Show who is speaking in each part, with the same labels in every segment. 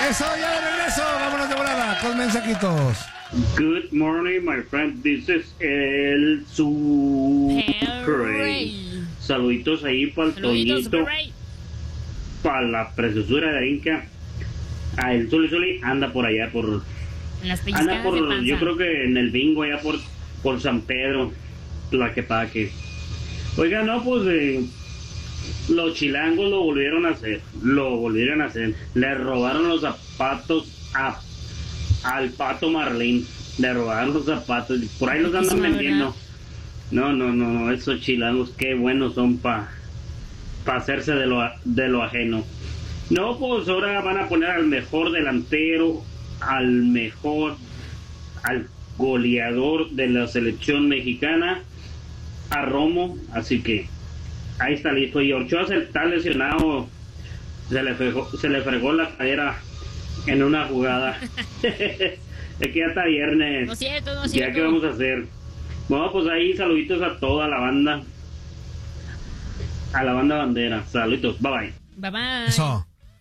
Speaker 1: Eso, ya de regreso. Vámonos de volada con mensajitos.
Speaker 2: Good morning, my friend. This is el Super. Saluditos ahí para el Toñito, para la preciosura de Inca. El Soli anda por allá, anda por, yo creo que en el bingo allá por San Pedro, Tlaquepaque. Oiga, no, pues los chilangos lo volvieron a hacer. Le robaron los zapatos al Pato Marlín. Le robaron los zapatos. Por ahí los andan vendiendo. No, esos chilangos qué buenos son para hacerse de lo ajeno. No, pues ahora van a poner al mejor delantero, al goleador de la selección mexicana, a Romo, así que ahí está listo. Y Ochoa se está lesionado, se le fregó la cadera en una jugada. Es que ya está viernes.
Speaker 3: No es cierto.
Speaker 2: Ya que vamos a hacer. Bueno, pues ahí saluditos a toda la banda. A la banda bandera. Saluditos. Bye.
Speaker 1: Eso.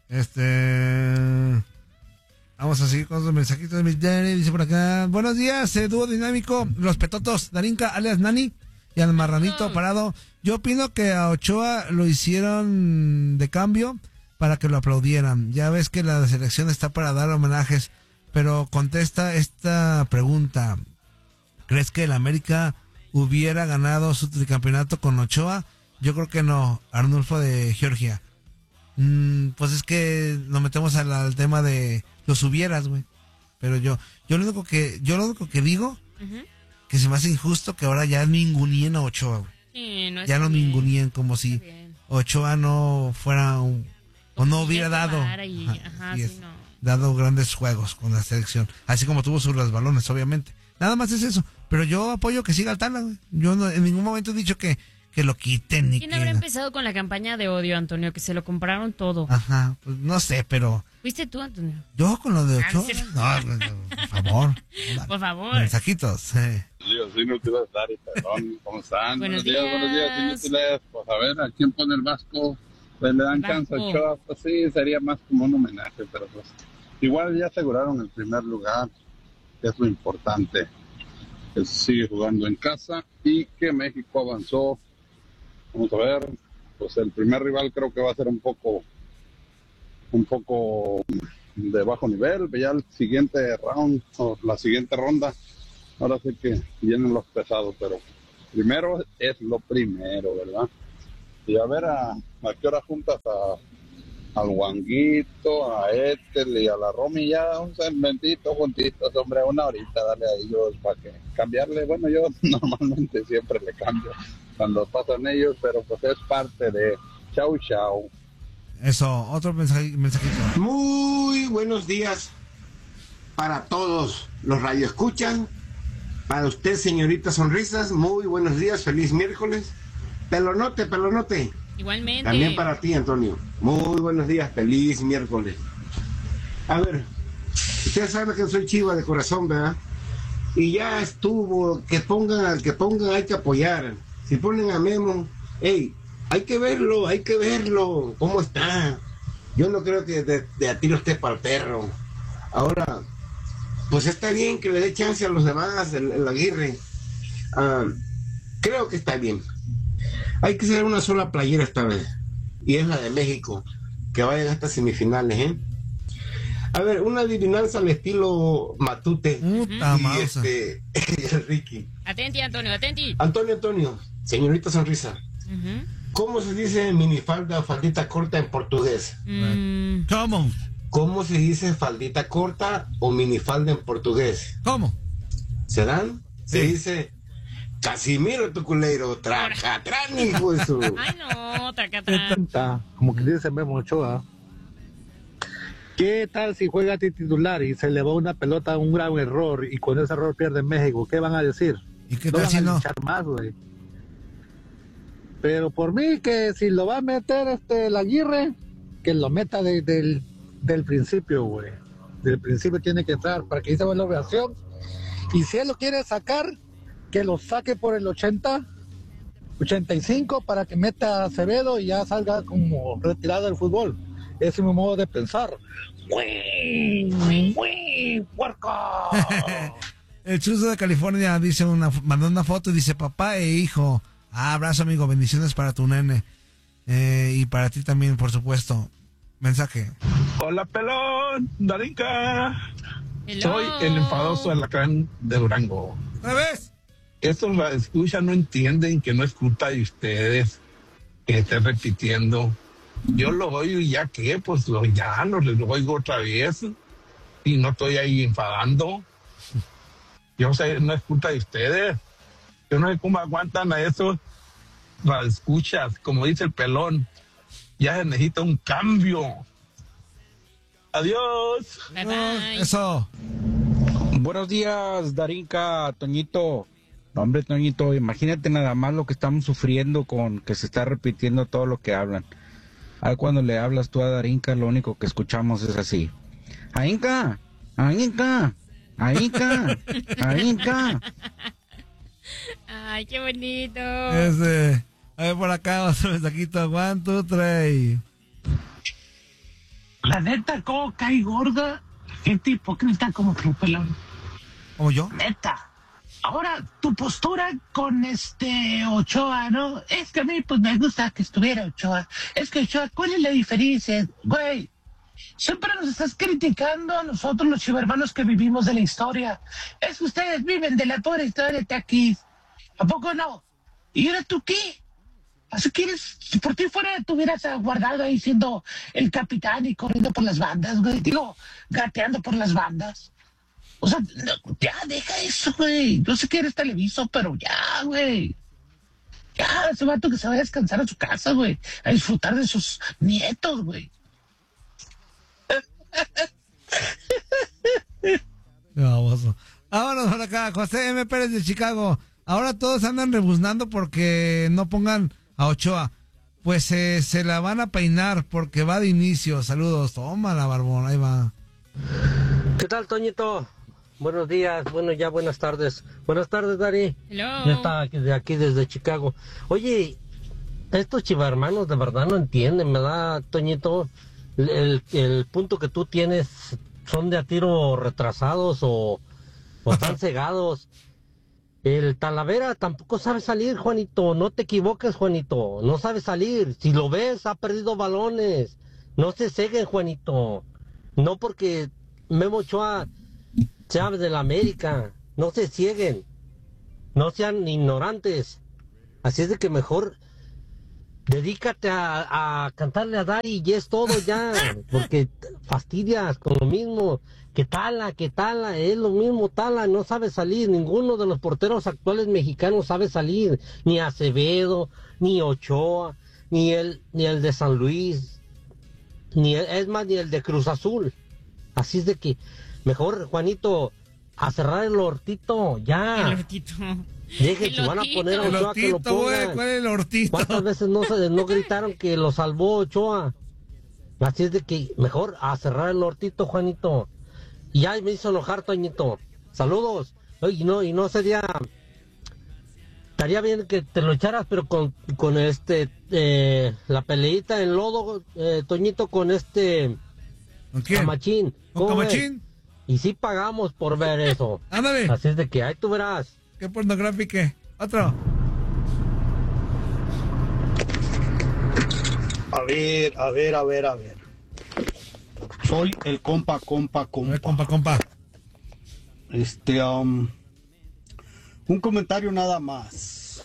Speaker 1: Vamos a seguir con los mensajitos de mi Danny. Dice por acá: buenos días, dúo dinámico. Los Petotos, Darinka, alias Nani, y al Marranito Parado. Yo opino que a Ochoa lo hicieron de cambio para que lo aplaudieran. Ya ves que la selección está para dar homenajes. Pero contesta esta pregunta: ¿crees que el América hubiera ganado su tricampeonato con Ochoa? Yo creo que no. Arnulfo de Georgia. Pues es que nos metemos al tema de los hubieras, güey. Pero yo lo único que digo, que se me hace injusto que ahora ya ningunien a Ochoa, güey.
Speaker 3: Sí,
Speaker 1: ya no ningunien, como si Ochoa no fuera o no hubiera dado dado grandes juegos con la selección, así como tuvo sus resbalones, obviamente. Nada más es eso. Pero yo apoyo que siga al Tala, güey. Yo en ningún momento he dicho que lo quiten.
Speaker 3: ¿Quién habrá empezado con la campaña de odio, Antonio? Que se lo compraron todo.
Speaker 1: Ajá, pues no sé, pero...
Speaker 3: ¿Fuiste tú, Antonio?
Speaker 1: ¿Yo con lo de Ochoa? No, por favor.
Speaker 3: Por favor.
Speaker 1: Mensajitos.
Speaker 4: Dios, inútiles, Dari, perdón, ¿cómo están?
Speaker 3: Buenos días,
Speaker 4: inútiles. Pues a ver, ¿a quién pone el Vasco? Pues le dan chance a Ochoa, pues sí, sería más como un homenaje, pero pues igual ya aseguraron el primer lugar, que es lo importante, que sigue jugando en casa y que México avanzó. Vamos a ver, pues el primer rival creo que va a ser un poco de bajo nivel. Ya el siguiente round o la siguiente ronda, ahora sí que vienen los pesados, pero primero es lo primero, ¿verdad? Y a ver a qué hora juntas al Wanguito, a Ethel y a la Romy, ya un segmentito juntitos, hombre, una horita, dale a ellos para que cambiarle. Bueno, yo normalmente siempre le cambio cuando pasan ellos, pero pues es parte de chau.
Speaker 1: Eso, otro mensajito.
Speaker 5: Muy buenos días para todos los radioescuchan, para usted, señorita Sonrisas, muy buenos días, feliz miércoles. Pelonote.
Speaker 3: Igualmente.
Speaker 5: También para ti, Antonio. Muy buenos días, feliz miércoles. A ver, usted sabe que soy chiva de corazón, ¿verdad? Y ya estuvo, que pongan al que pongan, hay que apoyar. Si ponen a Memo, hey, hay que verlo, ¿cómo está? Yo no creo que de a tiro esté para el perro. Ahora, pues está bien que le dé chance a los demás, el Aguirre. Creo que está bien. Hay que hacer una sola playera esta vez, y es la de México, que vayan hasta semifinales, ¿eh? A ver, una adivinanza al estilo Matute y Ricky.
Speaker 3: Atenti, Antonio, atenti.
Speaker 5: Antonio, señorita Sonrisa. ¿Cómo se dice minifalda o faldita corta en portugués?
Speaker 1: ¿Cómo?
Speaker 5: ¿Cómo se dice faldita corta o minifalda en portugués?
Speaker 1: ¿Cómo?
Speaker 5: ¿Se dan?
Speaker 1: Sí.
Speaker 5: Se dice Casimiro tu culero, tracatrán, hijo de su...
Speaker 3: Ay, no, tracatrán.
Speaker 6: Como que dice Memo Ochoa. ¿Qué tal si juega titular y se le va una pelota, un gran error, y con ese error pierde México? ¿Qué van a decir?
Speaker 1: ¿Y qué
Speaker 6: no
Speaker 1: tal
Speaker 6: van
Speaker 1: si
Speaker 6: a
Speaker 1: no?
Speaker 6: luchar más, güey. Pero por mí, que si lo va a meter el Aguirre, que lo meta del principio, güey. Del principio tiene que entrar para que hice buena operación. Y si él lo quiere sacar, que lo saque por el 85 para que meta a Acevedo y ya salga como retirado del fútbol. Ese es mi modo de pensar. ¡Uy, puerco!
Speaker 1: El Chuzo de California mandó una foto y dice: papá e hijo. Abrazo, amigo, bendiciones para tu nene. Y para ti también, por supuesto. Mensaje.
Speaker 7: Hola, pelón, Darinka.
Speaker 3: Hello.
Speaker 7: Soy el enfadoso alacrán de Durango.
Speaker 1: ¿Otra vez?
Speaker 7: Estos escuchan, no entienden que no es culpa de ustedes que estén repitiendo. Yo lo oigo y ya que, pues lo oigo otra vez y no estoy ahí enfadando. Yo sé, no es culpa de ustedes. Yo no sé cómo aguantan a esos escuchas, como dice el pelón. Ya se necesita un cambio. Adiós.
Speaker 3: Bye, bye.
Speaker 1: Eso.
Speaker 8: Buenos días, Darinka, Toñito. No, hombre, Toñito, imagínate nada más lo que estamos sufriendo con que se está repitiendo todo lo que hablan. Ahora cuando le hablas tú a Darinka, lo único que escuchamos es así. Darinka, Darinka, Darinka, Darinka.
Speaker 3: Ay, qué bonito.
Speaker 1: A ver, por acá, otro mensajito. 1, 2, 3.
Speaker 9: La neta, ¿cómo cae gorda? Gente hipócrita como tú, pelón.
Speaker 1: ¿Como yo?
Speaker 9: Neta. Ahora, tu postura con Ochoa, ¿no? Es que a mí, pues, me gusta que estuviera Ochoa. Es que Ochoa, ¿cuál es la diferencia? Güey, siempre nos estás criticando a nosotros, los chivermanos que vivimos de la historia. Es que ustedes viven de la pobre historia de Taquis. ¿A poco no? ¿Y ahora tú qué? ¿Así quieres? Si por ti fuera, te hubieras guardado ahí siendo el capitán y corriendo por las bandas, güey. Digo, gateando por las bandas. O sea, no, ya, deja eso, güey. Yo sé que eres televiso, pero ya, güey. Ya, ese vato que se vaya a descansar a su casa, güey. A disfrutar de sus nietos, güey.
Speaker 1: Vámonos por acá, José M. Pérez de Chicago. Ahora todos andan rebuznando porque no pongan a Ochoa. Pues se la van a peinar porque va de inicio. Saludos. Tómala, barbón. Ahí va.
Speaker 10: ¿Qué tal, Toñito? Buenos días. Bueno, ya buenas tardes. Buenas tardes, Dari.
Speaker 3: Hello.
Speaker 10: Ya está aquí desde Chicago. Oye, estos chivarmanos de verdad no entienden, ¿verdad, Toñito? El punto que tú tienes son de a tiro retrasados o están cegados. El Talavera tampoco sabe salir, Juanito. No te equivoques, Juanito. No sabe salir. Si lo ves, ha perdido balones. No se ceguen, Juanito. No porque Memo Ochoa sea de la América. No se cieguen. No sean ignorantes. Así es de que mejor dedícate a cantarle a Dari y es todo ya. Porque fastidias con lo mismo. Que Tala, es lo mismo Tala, no sabe salir, ninguno de los porteros actuales mexicanos sabe salir, ni Acevedo, ni Ochoa, ni el de San Luis, ni el de Cruz Azul. Así es de que, mejor, Juanito, a cerrar el hortito, ya.
Speaker 3: El hortito.
Speaker 10: Deje, si van a poner a Ochoa que lo pongan.
Speaker 1: ¿Cuál es el hortito?
Speaker 10: ¿Cuántas veces no gritaron que lo salvó Ochoa? Así es de que, mejor, a cerrar el hortito, Juanito. Y ya me hizo enojar, Toñito. Saludos. Y no sería... Estaría bien que te lo echaras, pero con la peleita en lodo, Toñito, con
Speaker 1: ¿Con quién?
Speaker 10: Camachín.
Speaker 1: ¿Con Camachín?
Speaker 10: Y sí pagamos por ver eso.
Speaker 1: Ándale.
Speaker 10: Así es de que ahí tú verás.
Speaker 1: ¿Qué pornográfico? Otro.
Speaker 11: A ver. Soy el compa.
Speaker 1: Compa.
Speaker 11: Un comentario nada más.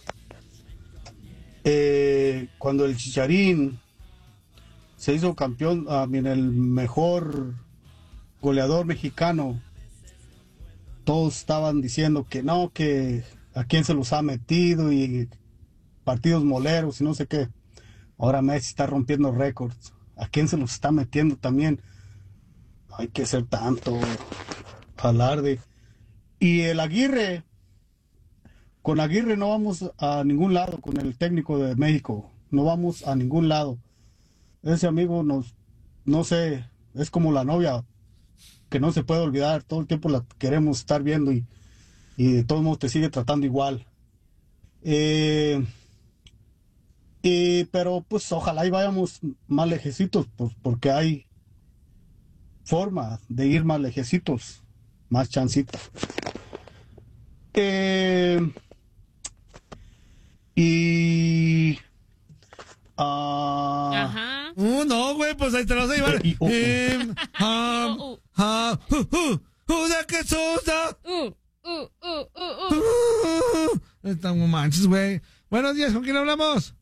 Speaker 11: Cuando el Chicharín se hizo campeón, el mejor goleador mexicano, todos estaban diciendo que no, que a quién se los ha metido y partidos moleros y no sé qué. Ahora Messi está rompiendo récords. ¿A quién se los está metiendo también? Hay que ser tanto alarde. Y el Aguirre, con Aguirre no vamos a ningún lado, con el técnico de México, no vamos a ningún lado. Ese amigo no sé, es como la novia, que no se puede olvidar, todo el tiempo la queremos estar viendo y de todos modos te sigue tratando igual. Pero pues ojalá y vayamos más lejecitos, pues porque hay forma de ir más lejecitos, más chancita.
Speaker 3: Ajá.
Speaker 1: No, güey, pues ahí te lo vas a llevar. ¡Juda que sosa! Estamos manches, güey. Buenos días, ¿con quién hablamos?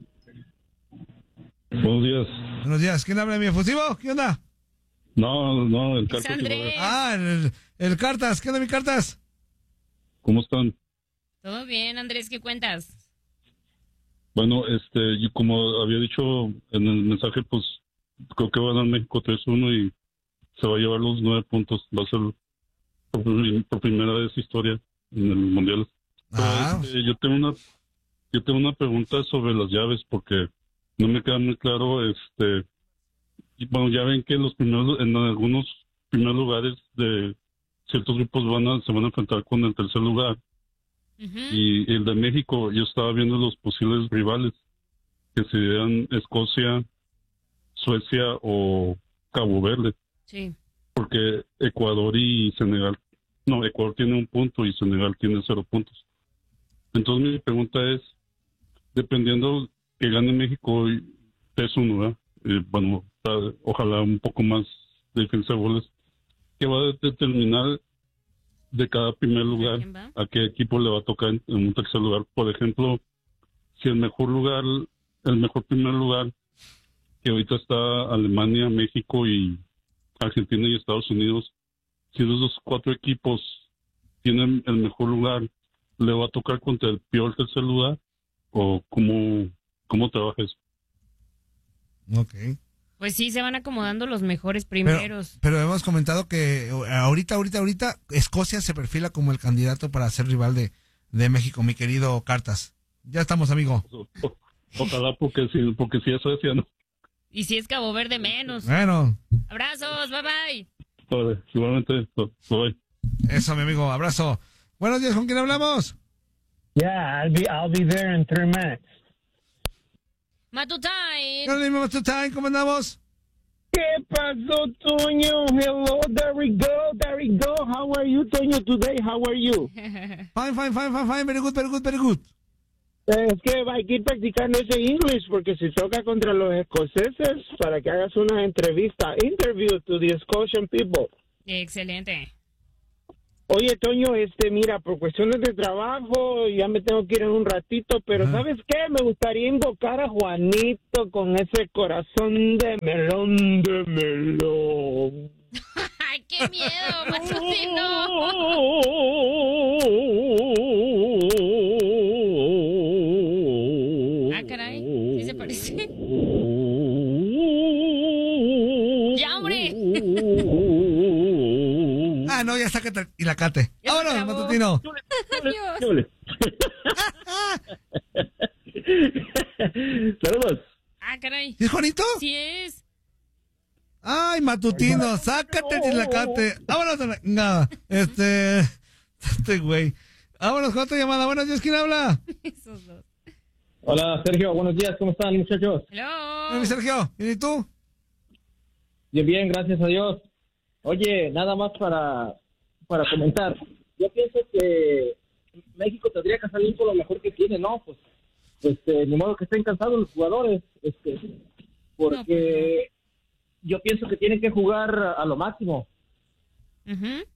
Speaker 12: Buenos días.
Speaker 1: Buenos días, ¿quién habla de mi efusivo? ¿Qué onda?
Speaker 12: No, el Cartas.
Speaker 1: El Cartas, ¿qué onda mi Cartas?
Speaker 12: ¿Cómo están?
Speaker 3: Todo bien, Andrés, ¿qué cuentas?
Speaker 12: Bueno, yo como había dicho en el mensaje, pues creo que va a dar México 3-1 y se va a llevar los 9 puntos. Va a ser por primera vez historia en el Mundial. Yo tengo una pregunta sobre las llaves porque no me queda muy claro. Bueno, ya ven que en algunos primeros lugares de ciertos grupos se van a enfrentar con el tercer lugar. Y el de México, yo estaba viendo los posibles rivales, que serían Escocia, Suecia o Cabo Verde.
Speaker 3: Sí.
Speaker 12: Porque Ecuador y Senegal, Ecuador tiene 1 punto y Senegal tiene 0 puntos. Entonces mi pregunta es, dependiendo que gane México 3-1, ¿verdad? Bueno, ojalá un poco más de diferencia de goles, ¿qué va a determinar de cada primer lugar a qué equipo le va a tocar en un tercer lugar? Por ejemplo, si el mejor primer lugar, que ahorita está Alemania, México y Argentina y Estados Unidos, si esos 4 equipos tienen el mejor lugar, ¿le va a tocar contra el peor tercer lugar? ¿O cómo trabaja eso?
Speaker 1: Ok.
Speaker 3: Pues sí, se van acomodando los mejores primeros.
Speaker 1: Pero hemos comentado que ahorita, Escocia se perfila como el candidato para ser rival de México, mi querido Cartas. Ya estamos, amigo.
Speaker 12: Ojalá, porque si es Suecia, ¿no?
Speaker 3: Y si es Cabo Verde, menos.
Speaker 1: Bueno.
Speaker 3: Abrazos, bye bye.
Speaker 12: Vale, igualmente, bye.
Speaker 1: Eso, mi amigo, abrazo. Buenos días, ¿con quién hablamos?
Speaker 13: Yeah, I'll be there in 3 minutes.
Speaker 3: Matutine.
Speaker 1: Hola, Matutine, ¿cómo andamos?
Speaker 13: ¿Qué pasó, Toño? Hello, there we go. How are you, Toño, today? How are you?
Speaker 1: Fine. Very good.
Speaker 13: Es que hay que ir practicando ese English porque si toca contra los escoceses para que hagas una interview to the Scotian people.
Speaker 3: Excelente.
Speaker 13: Oye, Toño, mira, por cuestiones de trabajo ya me tengo que ir en un ratito, pero ¿sabes qué? Me gustaría invocar a Juanito con ese corazón de melón.
Speaker 3: ¡Ay, qué miedo, Matutino! Ah, caray, ¿sí se parece? ¡Ya, hombre!
Speaker 1: No, ya sácate y la cate. ¡Vámonos, Matutino!
Speaker 3: Adiós.
Speaker 13: Saludos.
Speaker 3: Ah, caray.
Speaker 1: ¿Es Juanito?
Speaker 3: Sí es.
Speaker 1: Ay, Matutino, sácate y la cate. Vámonos a la... Nada, güey. Vámonos con otra llamada. Buenos días, ¿quién habla?
Speaker 3: Esos dos.
Speaker 13: Hola, Sergio, buenos días, ¿cómo están, muchachos?
Speaker 3: Hello.
Speaker 1: Mi Sergio, ¿y tú?
Speaker 13: Bien, gracias a Dios. Oye, nada más para comentar. Yo pienso que México tendría que salir por lo mejor que tiene, ¿no? Pues, ni modo que estén cansados los jugadores, porque yo pienso que tienen que jugar a lo máximo.
Speaker 3: Uh-huh.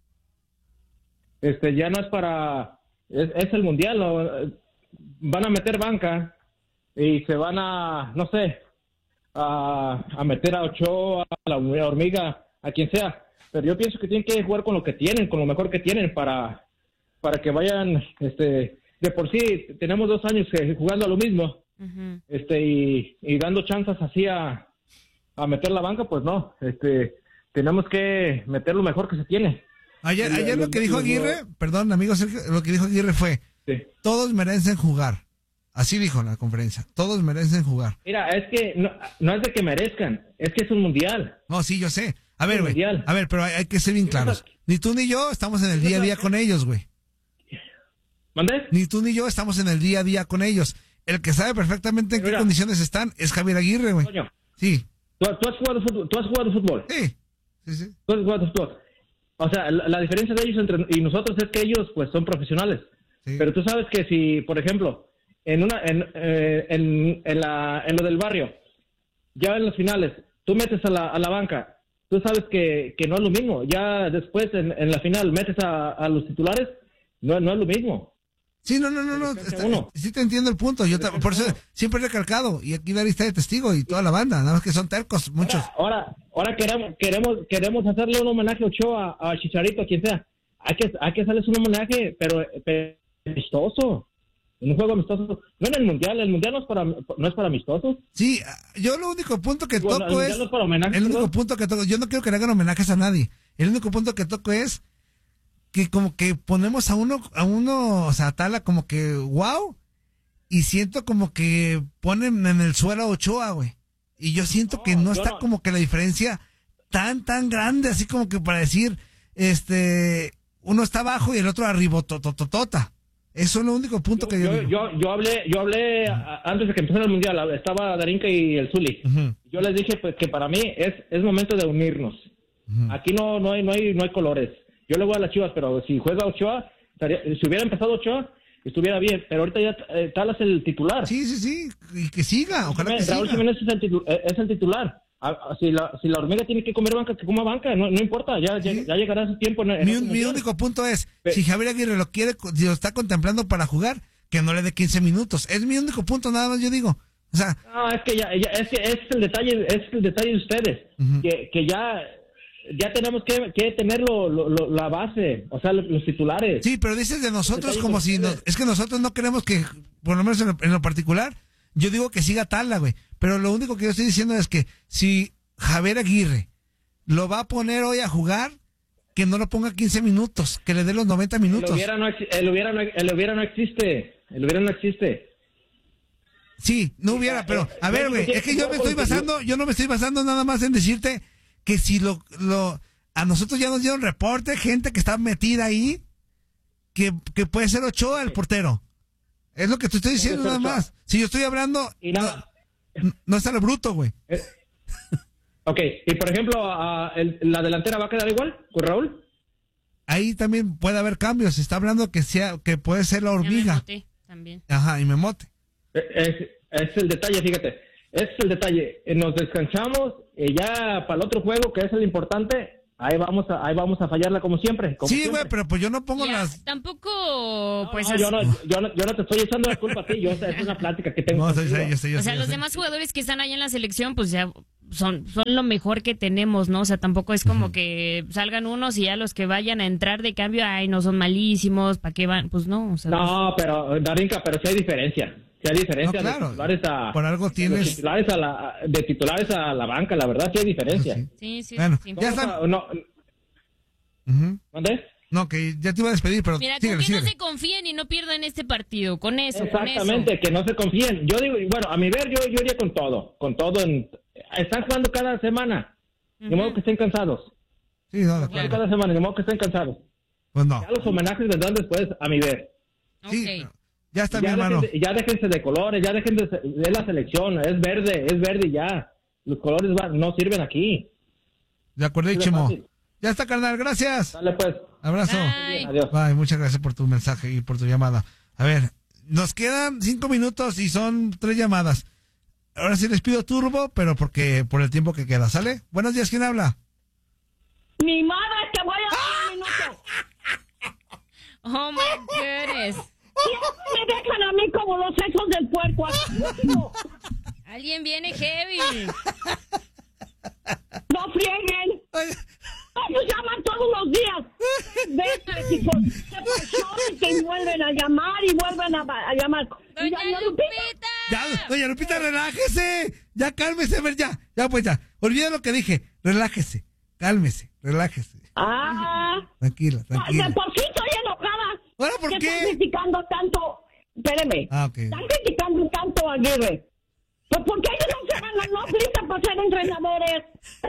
Speaker 13: Ya no es es el mundial, ¿no? Van a meter banca y se van a, no sé, a meter a Ochoa, a la Hormiga, a quien sea. Pero yo pienso que tienen que jugar con lo que tienen, con lo mejor que tienen para que vayan, de por sí tenemos 2 años jugando a lo mismo,
Speaker 3: uh-huh.
Speaker 13: y dando chances así a meter la banca, pues no, tenemos que meter lo mejor que se tiene.
Speaker 1: Ayer lo que dijo Aguirre, perdón, amigo Sergio, lo que dijo Aguirre fue, todos merecen jugar. Así dijo en la conferencia, todos merecen jugar.
Speaker 13: Mira, es que no es de que merezcan, es que es un mundial.
Speaker 1: No, sí, yo sé. A ver, güey, pero hay que ser bien claros. Ni tú ni yo estamos en el día a día con ellos, güey.
Speaker 13: ¿Mandé?
Speaker 1: Ni tú ni yo estamos en el día a día con ellos. el que sabe perfectamente en qué condiciones están es Javier Aguirre, güey. Sí.
Speaker 13: ¿Tú has jugado fútbol?
Speaker 1: Sí.
Speaker 13: Tú has jugado fútbol. O sea, la diferencia de ellos y nosotros es que ellos, pues, son profesionales. Sí. Pero tú sabes que si, por ejemplo, en lo del barrio, ya en los finales, tú metes a la banca, tú sabes que no es lo mismo. Ya después, en la final, metes a los titulares, no es lo mismo.
Speaker 1: Sí, no. Sí te entiendo el punto. Por eso siempre he recalcado, y aquí Dari está de testigo, y toda la banda, nada más que son tercos, muchos.
Speaker 13: Ahora queremos hacerle un homenaje a Ochoa, a Chicharito, a quien sea. Hay que hacerles un homenaje, pero amistoso. En un juego amistoso. No en el Mundial no es para amistosos.
Speaker 1: Sí, yo lo único punto que toco es...
Speaker 13: No es para homenaje,
Speaker 1: el único punto que toco, yo no quiero que le hagan homenajes a nadie. El único punto que toco es que como que ponemos a uno, o sea, a Tala como que wow, y siento como que ponen en el suelo a Ochoa, güey. Y yo siento que no está como que la diferencia tan grande, así como que para decir, uno está abajo y el otro arriba, tototota. Eso es lo único punto que yo digo.
Speaker 13: Yo hablé antes de que empezara el Mundial, estaba Darinka y el Zuli. Uh-huh. Yo les dije pues que para mí es momento de unirnos. Uh-huh. Aquí no hay colores. Yo le voy a las Chivas, pero si juega Ochoa, si hubiera empezado Ochoa, estuviera bien. Pero ahorita ya Talas es el titular.
Speaker 1: Sí, y que siga, ojalá que
Speaker 13: Raúl
Speaker 1: siga.
Speaker 13: Jiménez es el titular. Si la hormiga tiene que comer banca, que coma banca, no importa, ya llegará ese tiempo.
Speaker 1: Mi único punto es, si Javier Aguirre lo está contemplando para jugar, que no le dé 15 minutos. Es mi único punto, nada más yo digo. O sea,
Speaker 13: no, es que es el detalle de ustedes, uh-huh. que ya tenemos que tener la base, o sea, los titulares.
Speaker 1: Sí, pero dices de nosotros como si... es que nosotros no queremos que, por lo menos en lo particular, yo digo que siga Tala, güey. Pero lo único que yo estoy diciendo es que si Javier Aguirre lo va a poner hoy a jugar, que no lo ponga 15 minutos, que le dé los 90 minutos.
Speaker 13: El hubiera no existe. El hubiera no existe.
Speaker 1: Sí, no hubiera, pero... A ver, güey, es que yo no me estoy basando nada más en decirte... que si a nosotros ya nos dieron reporte, gente que está metida ahí, que puede ser Ochoa el portero. Es lo que te estoy diciendo nada más. Si yo estoy hablando, no está lo bruto, güey.
Speaker 13: Ok, y por ejemplo, ¿la delantera va a quedar igual con Raúl?
Speaker 1: Ahí también puede haber cambios. Se está hablando que puede ser la hormiga.
Speaker 3: Memote, también.
Speaker 1: Ajá, y Memote.
Speaker 13: Es el detalle, fíjate. Es el detalle. Nos descansamos y ya para el otro juego, que es el importante, ahí vamos a fallarla como siempre.
Speaker 1: Sí, güey, pero pues yo no pongo las...
Speaker 3: Tampoco, pues...
Speaker 13: yo no te estoy echando la culpa a ti. Es una plática que tengo.
Speaker 1: No, yo sé.
Speaker 3: O sea, los demás jugadores que están ahí en la selección, pues ya son lo mejor que tenemos, ¿no? O sea, tampoco es como que salgan unos y ya los que vayan a entrar de cambio, ay, no son malísimos, ¿para qué van? Pues no, o sea...
Speaker 13: No, pero, Darinka, pero sí hay diferencia. Sí hay diferencia,
Speaker 1: no, claro.
Speaker 13: de titulares a...
Speaker 1: Por algo tienes...
Speaker 13: de titulares a la banca, la verdad sí hay diferencia.
Speaker 3: Sí.
Speaker 1: Bueno,
Speaker 3: sí.
Speaker 1: ya está.
Speaker 13: ¿Dónde?
Speaker 1: No, que ya te iba a despedir, pero...
Speaker 3: Mira, con que no se confíen y no pierdan este partido, con eso.
Speaker 13: Exactamente, que no se confíen. Yo digo, bueno, a mi ver, yo iría con todo. Están jugando cada semana, de modo que estén cansados.
Speaker 1: Sí, no, claro.
Speaker 13: Cada semana, de modo que estén cansados.
Speaker 1: Pues no.
Speaker 13: Ya los homenajes vendrán después, a mi ver.
Speaker 1: Sí,
Speaker 3: okay.
Speaker 1: Ya está, mi hermano.
Speaker 13: Ya déjense de colores, ya déjense de la selección. Es verde y ya. Los colores no sirven aquí.
Speaker 1: De acuerdo, Chimo. Ya está, carnal, gracias.
Speaker 13: Dale, pues.
Speaker 1: Abrazo.
Speaker 3: Bye.
Speaker 13: Adiós.
Speaker 1: Bye, muchas gracias por tu mensaje y por tu llamada. A ver, nos quedan 5 minutos y son 3 llamadas. Ahora sí les pido turbo, pero por el tiempo que queda, ¿sale? Buenos días, ¿quién habla?
Speaker 14: Mi madre, te voy a dar un minuto.
Speaker 3: Oh, my goodness.
Speaker 14: Me dejan a mí como los sesos del puerco.
Speaker 3: Alguien viene heavy.
Speaker 14: No frieguen. Ellos llaman todos los días. Vete, chicos. Se pasiones que vuelven a llamar y vuelven a llamar.
Speaker 3: ¡Doña Lupita!
Speaker 1: Ya, doña Lupita, relájese. Ya, cálmese, a ver, ya, pues ya. Olvida lo que dije. Relájese, cálmese, relájese. Tranquila.
Speaker 14: De por sí estoy enojada.
Speaker 1: ¿Ahora por qué?
Speaker 14: Están criticando tanto. Espéreme.
Speaker 1: Okay.
Speaker 14: Están criticando tanto a Aguirre. Pues porque ellos no pintan para ser entrenadores.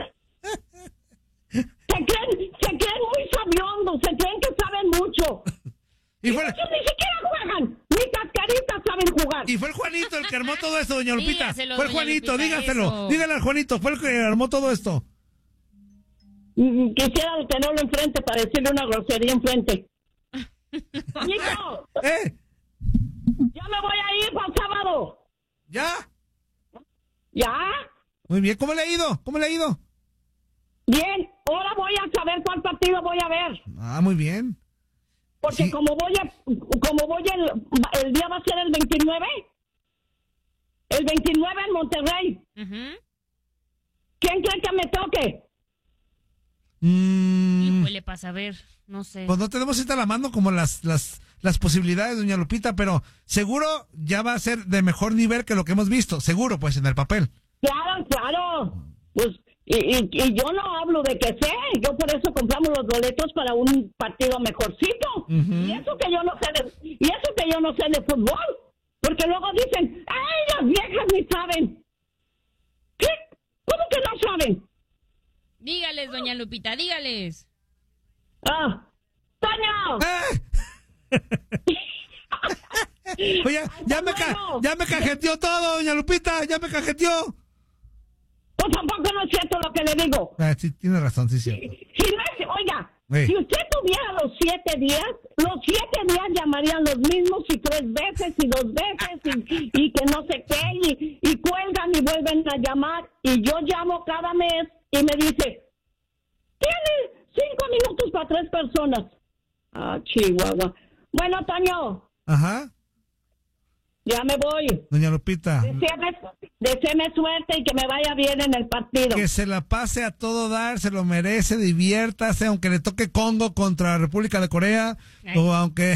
Speaker 14: Se creen muy sabiondos, se creen que saben mucho. Y ellos ni siquiera juegan, ni cascaritas saben jugar.
Speaker 1: Y fue el Juanito el que armó todo esto, doña Lupita.
Speaker 3: Dígaselo,
Speaker 1: Fue el
Speaker 3: doña
Speaker 1: Juanito,
Speaker 3: Lupita,
Speaker 1: dígaselo.
Speaker 3: eso.
Speaker 1: Dígale al Juanito, fue el que armó todo esto.
Speaker 14: Quisiera tenerlo enfrente para decirle una grosería enfrente. Toñito, ya me voy a ir para el sábado.
Speaker 1: ¿Ya?
Speaker 14: ¿Ya?
Speaker 1: Muy bien, ¿cómo le ha ido? ¿Cómo le ha ido?
Speaker 14: Bien, ahora voy a saber cuál partido voy a ver.
Speaker 1: Ah, muy bien.
Speaker 14: Porque
Speaker 1: Sí.
Speaker 14: como voy el día va a ser el 29. El 29 en Monterrey. ¿Quién cree que me toque?
Speaker 3: Híjole, para saber, no sé.
Speaker 1: Pues no tenemos cita a la mano como las posibilidades, doña Lupita, pero seguro ya va a ser de mejor nivel que lo que hemos visto. Seguro, pues, en el papel.
Speaker 14: Claro. Pues, y yo no hablo de que sé. Yo por eso compramos los boletos para un partido mejorcito. Y eso que yo no sé de fútbol. Porque luego dicen, ¡ay, las viejas ni saben! ¿Qué? ¿Cómo que no saben?
Speaker 3: Dígales, doña Lupita, dígales.
Speaker 14: ¡Toño!
Speaker 1: Oye, ya me cajeteó todo, doña Lupita, ya me cajeteó.
Speaker 14: Pues tampoco no es cierto lo que le digo.
Speaker 1: Sí, tiene razón, sí, cierto.
Speaker 14: Oiga, si usted tuviera los 7 días llamarían los mismos y 3 veces y 2 veces y que no sé qué y cuelgan y vuelven a llamar y yo llamo cada mes y me dice, tiene 5 minutos para 3 personas. Chihuahua. Bueno, Toño.
Speaker 1: Ajá.
Speaker 14: Ya me voy.
Speaker 1: Doña Lupita.
Speaker 14: Deséame suerte y que me vaya bien en el partido.
Speaker 1: Que se la pase a todo dar, se lo merece, diviértase, aunque le toque Congo contra República de Corea, o aunque...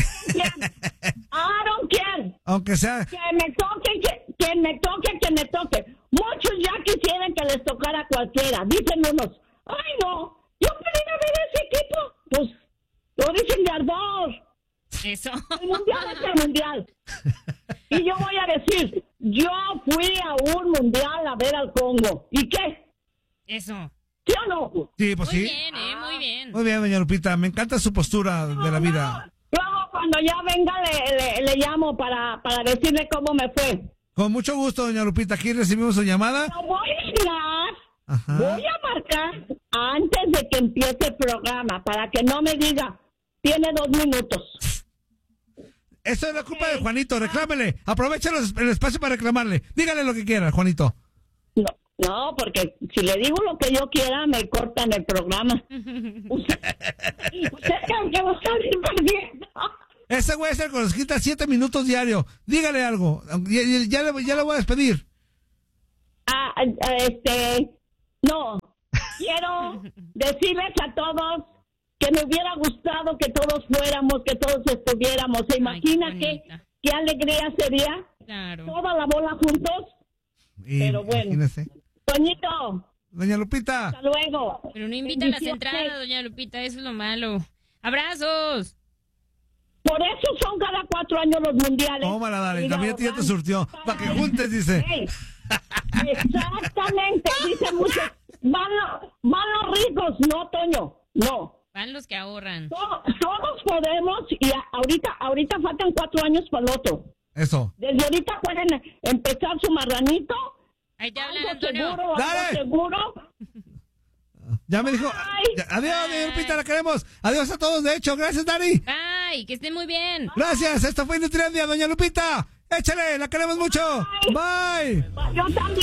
Speaker 1: Aunque sea...
Speaker 14: Que me toque. Muchos ya quisieran que les tocara a cualquiera. Dicen unos, ¡ay no! Yo quería ver ese equipo. Pues, lo dicen de ardor.
Speaker 3: Eso.
Speaker 14: El mundial es el mundial. Y yo voy a decir, yo fui a un mundial a ver al Congo. ¿Y qué?
Speaker 3: Eso.
Speaker 14: ¿Sí o no?
Speaker 1: Sí, pues
Speaker 3: muy
Speaker 1: sí.
Speaker 3: Bien, muy bien.
Speaker 1: Muy bien, doña Lupita, me encanta su postura de la vida.
Speaker 14: Luego, cuando ya venga, le llamo para decirle cómo me fue.
Speaker 1: Con mucho gusto, doña Lupita, aquí recibimos su llamada.
Speaker 14: No voy a marcar antes de que empiece el programa, para que no me diga, tiene 2 minutos.
Speaker 1: Eso es la culpa de Juanito, reclámele. Aprovecha el espacio para reclamarle. Dígale lo que quiera, Juanito.
Speaker 14: No, porque si le digo lo que yo quiera, me cortan el programa. Usted cree que va a salir perdiendo.
Speaker 1: Ese güey es el que nos quita 7 minutos diario. Dígale algo. Ya le voy a despedir.
Speaker 14: No. Quiero decirles a todos que me hubiera gustado que todos fuéramos, que todos estuviéramos. ¿Se imagina qué alegría sería?
Speaker 3: Claro.
Speaker 14: Toda la bola juntos. Pero bueno.
Speaker 1: Imagínese.
Speaker 14: Toñito.
Speaker 1: Doña Lupita.
Speaker 14: Hasta luego.
Speaker 3: Pero no invita a las entradas, doña Lupita, eso es lo malo. ¡Abrazos!
Speaker 14: Por eso son cada 4 años los mundiales.
Speaker 1: Tómala, dale, también ya te surtió. Para que juntes, dice.
Speaker 14: Exactamente, dice mucho. Van los ricos, no, Toño, no.
Speaker 3: Van los que ahorran.
Speaker 14: Todos podemos, y ahorita faltan 4 años para el otro.
Speaker 1: Eso.
Speaker 14: Desde ahorita pueden empezar su marranito.
Speaker 3: Ahí te hablan, Antonio.
Speaker 1: ¡Dale!
Speaker 14: Seguro.
Speaker 1: Ya me dijo. Adiós, doña Lupita, la queremos. Adiós a todos, de hecho. Gracias, Dani.
Speaker 3: Bye, que estén muy bien.
Speaker 1: Gracias, esto fue Nutriendia, doña Lupita. Échale, la queremos mucho. Bye.
Speaker 14: Yo también.